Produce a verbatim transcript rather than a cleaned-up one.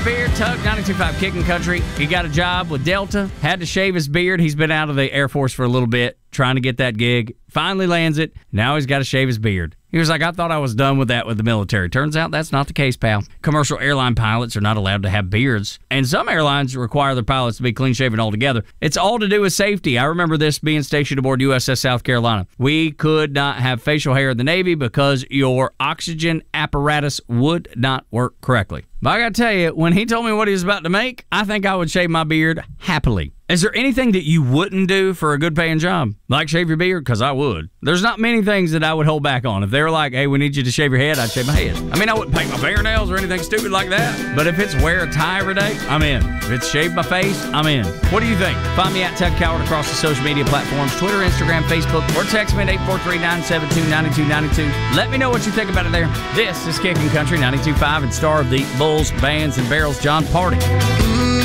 his beard. Tug, ninety-two point five Kicking Country. He got a job with Delta. Had to shave his beard. He's been out of the Air Force for a little bit, trying to get that gig. Finally lands it. Now he's got to shave his beard. He was like, I thought I was done with that with the military. Turns out that's not the case, pal. Commercial airline pilots are not allowed to have beards. And some airlines require their pilots to be clean-shaven altogether. It's all to do with safety. I remember this being stationed aboard U S S South Carolina. We could not have facial hair in the Navy because your oxygen apparatus would not work correctly. But I got to tell you, when he told me what he was about to make, I think I would shave my beard happily. Is there anything that you wouldn't do for a good-paying job? Like shave your beard? Because I would. There's not many things that I would hold back on. If they were like, hey, we need you to shave your head, I'd shave my head. I mean, I wouldn't paint my fingernails or anything stupid like that. But if it's wear a tie every day, I'm in. If it's shave my face, I'm in. What do you think? Find me at Tug Coward across the social media platforms, Twitter, Instagram, Facebook, or text me at eight four three, nine seven two, nine two nine two. Let me know what you think about it there. This is Kicking Country ninety-two point five and star of the Bulls, Bands, and Barrels, John Party.